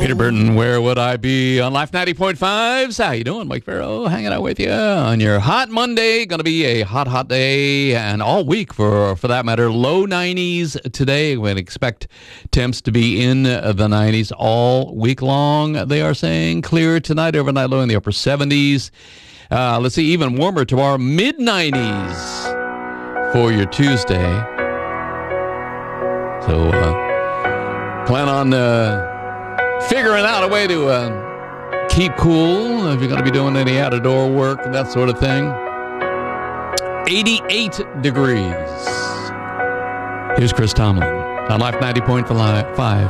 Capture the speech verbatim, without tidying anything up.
Peter Burton, where would I be on Life ninety point five? How you doing? Mike Farrow hanging out with you on your hot Monday. Going to be a hot, hot day, and all week for for that matter. Low nineties today. We expect temps to be in the nineties all week long. They are saying clear tonight, overnight low in the upper seventies. Uh, let's see, even warmer tomorrow, mid nineties for your Tuesday. So uh, plan on Uh, figuring out a way to uh, keep cool if you're going to be doing any out-of-door work and that sort of thing. eighty-eight degrees. Here's Chris Tomlin on Life ninety point five.